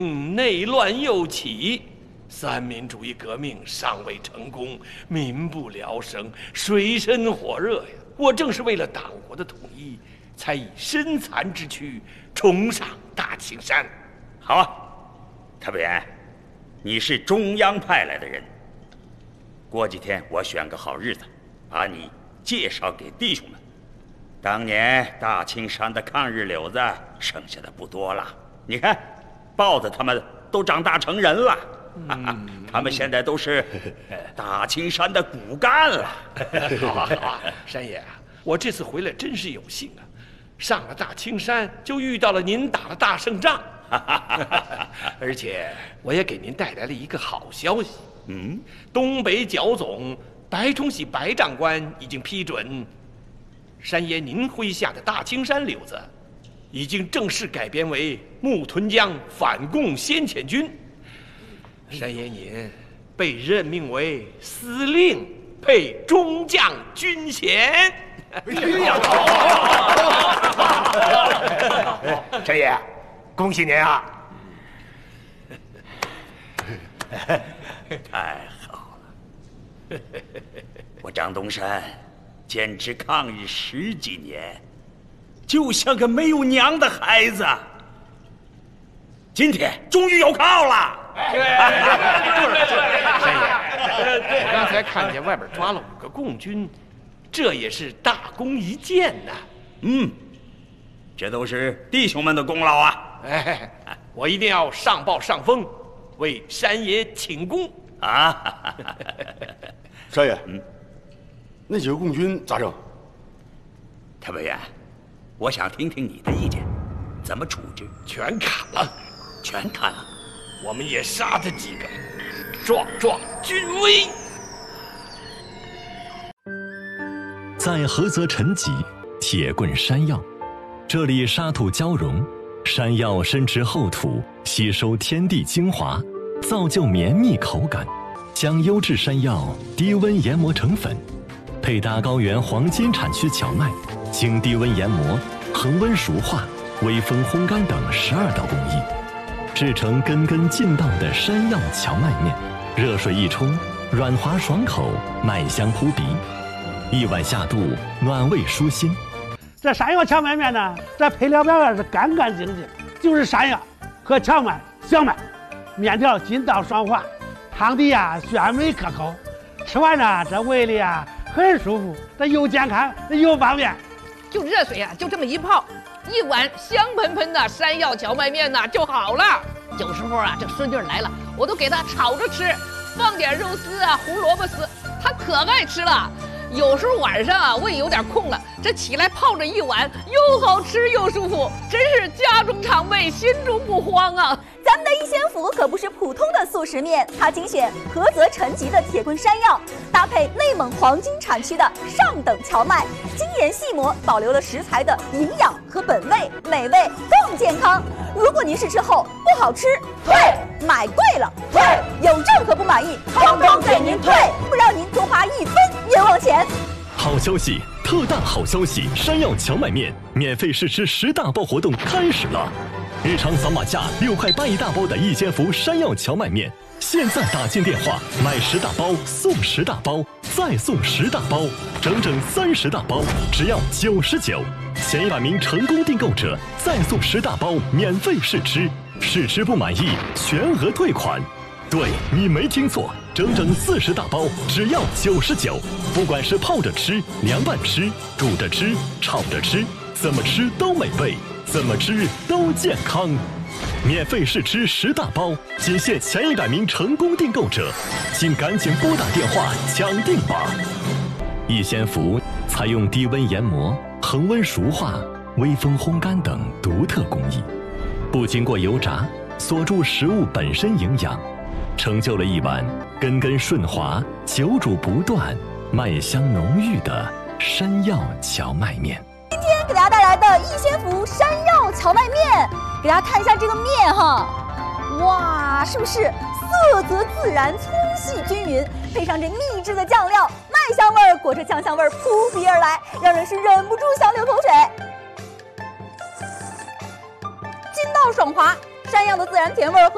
内乱又起，三民主义革命尚未成功，民不聊生，水深火热呀！我正是为了党国的统一，才以身残之躯重上大青山。 好啊，特派员，你是中央派来的人，过几天我选个好日子，把你介绍给弟兄们。当年大青山的抗日柳子剩下的不多了，你看，豹子他们都长大成人了，他们现在都是大青山的骨干了。 好啊好啊，山爷啊，我这次回来真是有幸啊，上了大青山就遇到了您打了大胜仗，而且我也给您带来了一个好消息。东北剿总白崇禧白长官已经批准，山爷您麾下的大青山柳子已经正式改编为木屯江反共先遣军。山爷您被任命为司令，配中将军衔。 山爷，恭喜您啊！ 太好了，我张东山坚持抗日10几年，就像个没有娘的孩子，今天终于有靠了。 山爷，我刚才看见外边抓了5个共军，这也是大功一件呐。 这都是弟兄们的功劳啊！ 我一定要上报上峰，为山爷请功啊！ 山爷，那几个共军咋整？ 特派员，我想听听你的意见，怎么处置？ 全砍了， 全砍了。 我们也杀他几个，壮壮军威。 在菏泽陈集，铁棍山药，这里沙土交融，山药深植厚土，吸收天地精华，造就绵密口感。将优质山药低温研磨成粉，配搭高原黄金产区荞麦，经低温研磨、恒温熟化、微风烘干等12道工艺，制成根根劲道的山药荞麦面。热水一冲，软滑爽口，麦香扑鼻，一碗下肚，暖胃舒心。 这山药荞麦面呢，这配料表是干干净净，就是山药和荞麦、小麦，面条筋道爽滑，汤底鲜美可口，吃完呢这胃里很舒服，这又健康又方便。 就热水就这么一泡，一碗香喷喷的山药荞麦面就好了。有时候这孙女来了，我都给她炒着吃，放点肉丝胡萝卜丝，她可爱吃了。有时候晚上胃有点空了，这起来泡着一碗，又好吃又舒服，真是家中常备，心中不慌啊！ 咱们的一仙府可不是普通的速食面，它精选菏泽陈集的铁棍山药，搭配内蒙黄金产区的上等荞麦，精研细磨，保留了食材的营养和本味，美味更健康。如果您试吃后不好吃，退；买贵了，退；有任何不满意，通通给您退，不让您多花1分冤枉钱。 好消息，特大好消息！山药荞麦面免费试吃10大包活动开始了。日常扫码价6块8一大包的一仙福山药荞麦面，现在打进电话买10大包送10大包，再送10大包，整整30大包，只要99。前100名成功订购者再送10大包免费试吃，试吃不满意全额退款。对，你没听错，整整40大包只要99，不管是泡着吃、凉拌吃、煮着吃、炒着吃，怎么吃都美味，怎么吃都健康。免费试吃10大包，仅限前100名成功订购者，请赶紧拨打电话抢订吧。一仙福采用低温研磨、恒温熟化、微风烘干等独特工艺，不经过油炸，锁住食物本身营养，成就了一碗根根顺滑、久煮不断、麦香浓郁的山药荞麦面。 今天给大家带来的一仙福山药荞麦面，给大家看一下这个面哇，是不是色泽自然、粗细均匀，配上这秘制的酱料，麦香味裹着酱香味扑鼻而来，让人是忍不住想流口水。筋道爽滑，山药的自然甜味和